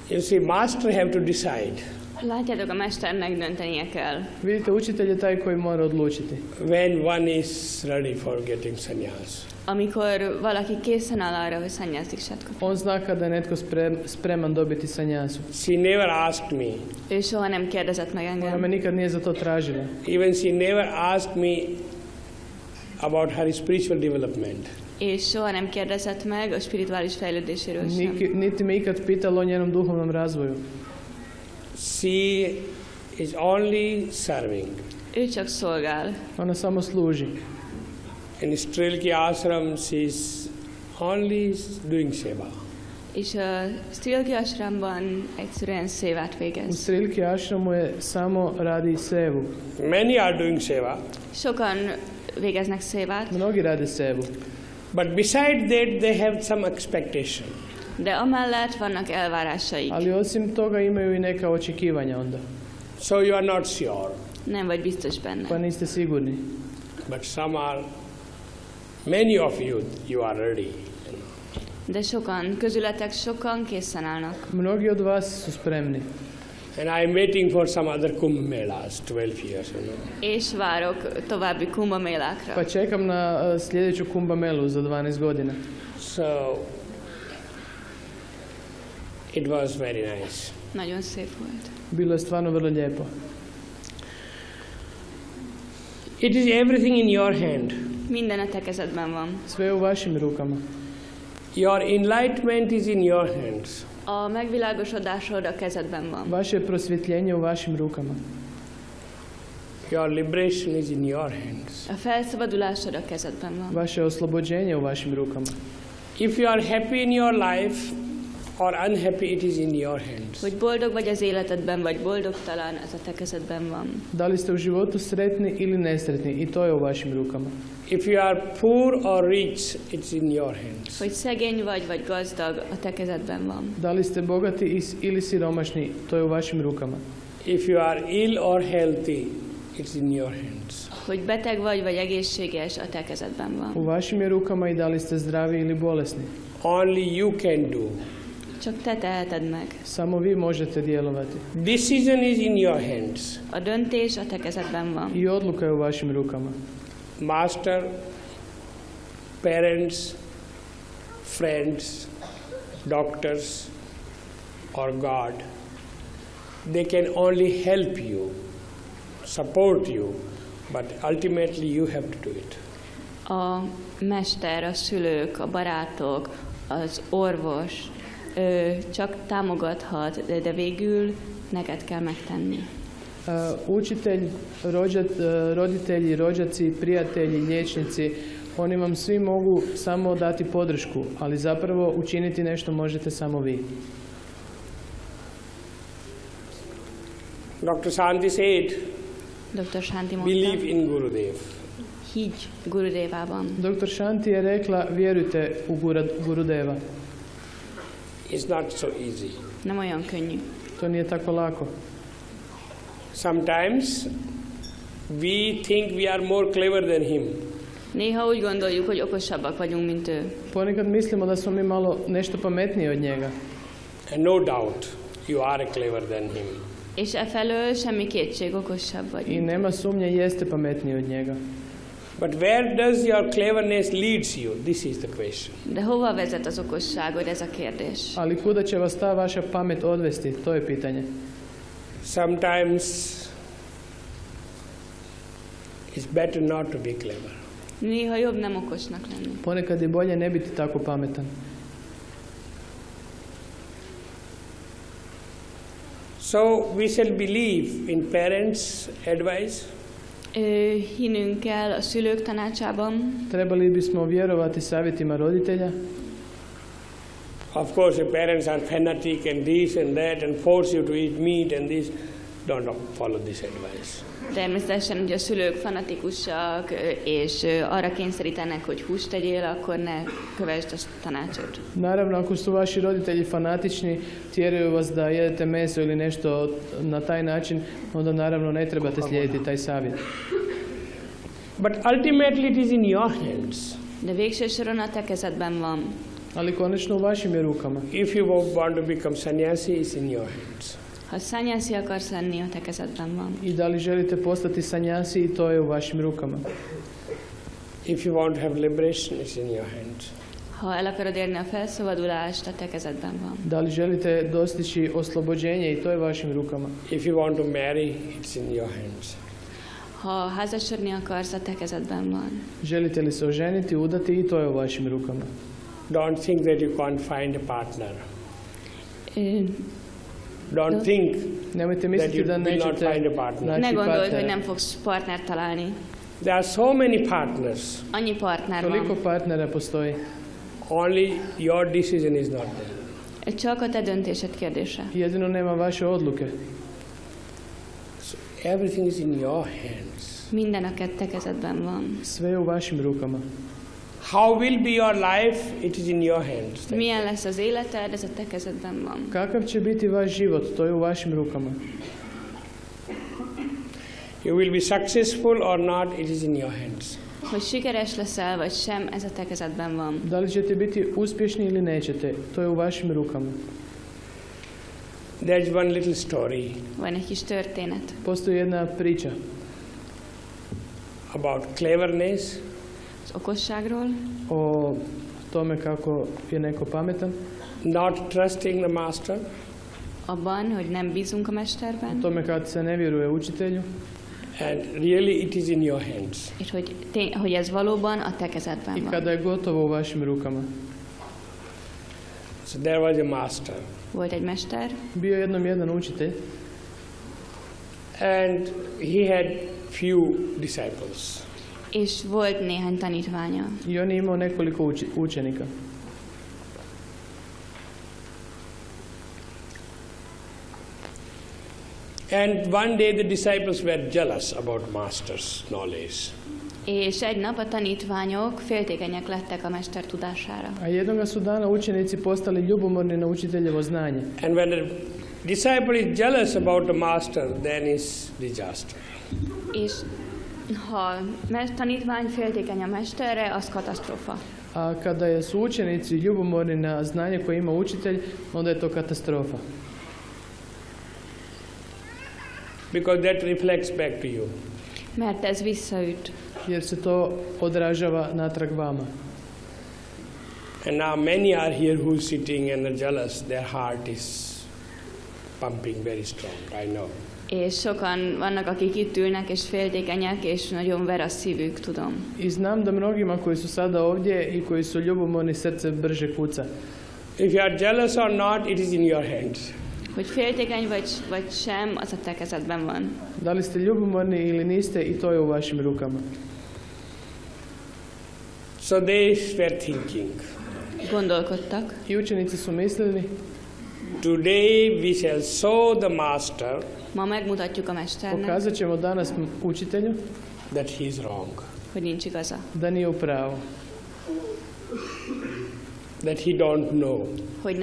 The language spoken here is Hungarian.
You see, master have to decide. Látjátok, a mesternek döntenie kell. Vidite, učitelj je taj koji mora odlučiti. When one is ready for getting sannyas. Amikor valaki készen áll arra, hogy szannyászikset kap. On zna kada je netko spreman dobiti sanjasu. She never asked me. Ő soha nem kérdezett meg Ona me engem. nikad nije za to tražila. Even she never asked me about her spiritual development. És soha nem kérdezett meg a spirituális fejlődéséről sem. Niti me ikad pitala o njenom duhovnom razvoju. She is only serving. Ő csak szolgál. Ona samo služi. In Strilki ashram, she is only doing seva. És a Strilki ashramban egyszerűen szévát U végez. Strilki ashramu je samo radi sevu. Many are doing seva, Sokan végeznek szévát, Mnogi rade sevu. but besides that, they have some expectation. de amellett vannak elvárásaik. Ali osim toga imaju i neka očekivanja onda. So you are not sure, Nem vagy biztos Pa benne. niste sigurni. but some are. Many of you are ready. De sokan, közületek sokan készen állnak. Mnogi od vas su spremni. And I am waiting for some other Kumbh Melas, 12 years. És várok további kumbamélákra. Pa čekam na sljedeću Kumbh Melu za 12 godina. So it was very nice. Nagyon szép volt. Bilo je stvarno vrlo lijepo. It is everything in your hand. Minden a te kezedben van. Sve je u vašim rukama. Your enlightenment is in your hands. A megvilágosodásod a kezedben van. Vaše prosvjetljenje u vašim rukama. Your liberation is in your hands. A felszabadulásod a kezedben van. Vaše oslobođenje u vašim rukama. If you are happy in your life or unhappy, it is in your hands. Hogy boldog vagy az életedben, vagy boldogtalan, ez a te kezedben van. Da li ste u životu sretni ili nesretni, i to je u vašim rukama. If you are poor or rich, it's in your hands. Hogy szegény vagy gazdag, a te kezedben van. Da li ste bogati ili siromašni, to je u vašim rukama. If you are ill or healthy, it's in your hands. Hogy beteg vagy egészséges, a te kezedben van. U vašim je rukama i da li ste zdravi ili bolesni. Only you can do. Csak te teheted meg. Samo vi možete djelovati. Decision is in your hands. A döntés a te kezedben van. I odluka je u vašim rukama. Master, parents, friends, doctors, or God, they can only help you, support you, but ultimately you have to do it. A mester, a szülők, a barátok, az orvos csak támogathat, de végül neked kell megtenni. Učitelj, roditelji, rođaci, prijatelji, liječnici, oni vam svi mogu samo dati podršku, ali zapravo učiniti nešto možete samo vi. Dr. Shanti said, Dr. Shanti mondta, believe in Gurudev. higgy Gurudevában. Dr. Shanti je rekla, vjerujte u Gurudeva. It's not so easy. Nem olyan könnyű. To nije tako lako. Sometimes we think we are more clever than him. Néha úgy gondoljuk, hogy okosabbak vagyunk, mint ő. Ponekad mislimo da smo mi malo nešto pametniji od njega. And no doubt you are clever than him. És efelől semmi kétség, okosabb vagy. I nema sumnje, jeste pametniji od njega. But where does your cleverness leads you? This is the question. De hova vezet az okosságod, ez a kérdés. Ali kuda će vas ta vaša pamet odvesti, to je pitanje. Sometimes it's better not to be clever. Néha jobb nem okosnak lenni. Ponekad je bolje ne biti tako pametan. So we shall believe in parents' advice. Hinnünk kell a szülők tanácsában. Trebali bismo vjerovati savjetima roditelja. Of course, your parents are fanatic and this and that and force you to eat meat and this. Don't follow this advice. Természetesen, hogy a szülők fanatikusak, és arra kényszerítenek, hogy húst tegyél, akkor ne kövesd a tanácsot. Naravno, ako su vaši roditelji fanatični, tjeraju vas da jedete meso ili nešto na taj način, onda naravno ne trebate slijediti taj savjet. But ultimately it is in your hands. De végső soron a te kezedben van. Ali konačno u vašim je rukama. If you want to become sannyasi, it's in your hands. Ha szanyászi akarsz lenni, a te kezedben van. I da li želite postati sanjasi, i to je u vašim rukama. If you want to have liberation, it's in your hands. Ha el akarod érni a felszabadulást, a te kezedben van. Da li želite dostići oslobođenje, i to je u vašim rukama. If you want to marry, it's in your hands. Ha házasodni akarsz, a te kezedben van. Želite li se oženiti, udati, i to je u vašim rukama. Don't think that you can't find a partner. Ö, Don't think Nemojte that misliti you da will not nećete find a partner. Ne naći gondold, hogy partnera. nem fogsz partnert találni. There are so many partners. Annyi partner Toliko van. partnera postoji. Only your decision is not there. Csak a te döntésed kérdése. Jedino nema vaše odluke. So everything is in your hands. Minden a te kezedben van. Sve je u vašim rukama. How will be your life? It is in your hands. Milyen lesz az életed, ez a te kezedben van. Kakav će biti vaš život, to je u vašim rukama. You will be successful or not, it is in your hands. Hogy sikeres leszel, vagy sem, ez a te kezedben van. Da li ćete biti uspješni ili nećete, to je u vašim rukama. There's one little story Van egy kis történet Postoji jedna priča about cleverness. az okosságról, o tome kako je neko pametan, Not trusting the master. abban, hogy nem bízunk a o mesterben, tome kad se ne vjeruje učitelju, And really it is in your hands. és hogy ez valóban a te kezedben i van. kada je gotovo u vašim rukama. So there was a master. Volt egy mester, Bio je jednom jedan učitelj And he had few disciples. és volt néhány tanítványa. i on je imao nekoliko učenika. And one day the disciples were jealous about master's knowledge. És egy nap a tanítványok féltékenyek lettek a mester tudására. A jednoga su dana učenici postali ljubomorni na učiteljevo znanje. And when a disciple is jealous about the master, then is disaster. És ha tanítvány féltékeny a mesterre, az katasztrófa. A kada su učenici ljubomorni na znanje koje ima učitelj, onda je to katastrofa. Because that reflects back to you. Mert ez visszaüt. Jer se to odražava natrag vama. And now many are here who are sitting and are jealous. Their heart is pumping very strong, I know. És sokan vannak, akik itt ülnek, és féltékenyek, és nagyon ver a szívük, tudom. I znam da mnogima koji su sada ovdje i koji su ljubomorni, srce brže kuca. If you are jealous or not, it is in your hands. Hogy féltékeny vagy sem, az a te kezedben van. Da li ste ljubomorni ili niste, i to je u vašim rukama. So they were thinking, Gondolkodtak. I učenici su mislili, today we shall show the master Ma megmutatjuk a mesternek, pokazat ćemo danas učitelju that he is wrong, hogy nincs igaza. da nije u pravu, that he don't know. Hogy